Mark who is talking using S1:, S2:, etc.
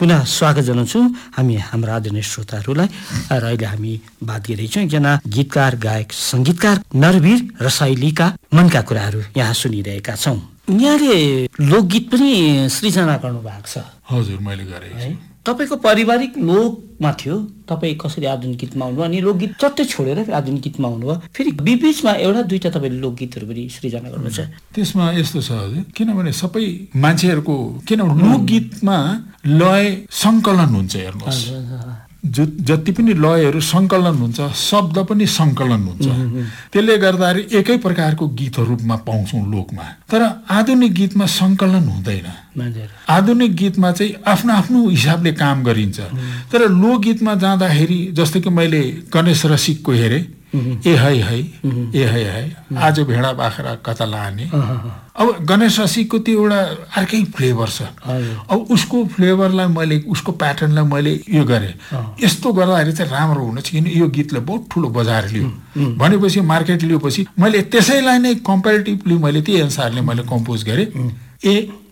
S1: पुनः स्वागत जनाउँछु हामी हाम्रा आदरणीय श्रोताहरूलाई। र अहिले हामी बात गरिरहेछौँ एकजना गीतकार, गायक, सङ्गीतकार नरवीर रसाइलीका मनका कुराहरू यहाँ सुनिरहेका छौँ। यहाँले लोकगीत पनि सृजना गर्नुभएको छ।
S2: हजुर, मैले गरेँ है।
S1: तपाईँको पारिवारिक लोकमा थियो, तपाईँ कसरी आधुनिक गीतमा आउनुभयो अनि लोकगीत चट्टै छोडेर आधुनिक गीतमा आउनुभयो, फेरि बीचमा एउटा दुईटा तपाईँले लोकगीतहरू पनि सृजना गर्नुहुन्छ।
S2: त्यसमा यस्तो छ हजुर, किनभने सबै मान्छेहरूको किनभने लोकगीतमा लय सङ्कलन हुन्छ। हेर्नुहोस्, जति पनि लयहरू सङ्कलन हुन्छ, शब्द पनि सङ्कलन हुन्छ। त्यसले गर्दाखेरि एकै प्रकारको गीतहरूमा पाउँछौँ लोकमा। तर आधुनिक गीतमा सङ्कलन हुँदैन। आधुनिक गीतमा चाहिँ आफ्नो आफ्नो हिसाबले काम गरिन्छ। तर लोकगीतमा जाँदाखेरि जस्तो कि मैले गणेश रसिकको हेरेँ, ए है आज भेडा बाख्रा कता लाने। अब गणेश रसिकको त्यो एउटा अर्कै फ्लेभर छ। अब उसको फ्लेभरलाई मैले, उसको प्याटर्नलाई मैले यो गरेँ। यस्तो गर्दाखेरि चाहिँ राम्रो हुनेछ, किन यो गीतले बहुत ठुलो बजार लियो भनेपछि, मार्केट लिएपछि मैले त्यसैलाई नै कम्पेरिटिभली मैले त्यही अनुसारले मैले कम्पोज गरेँ।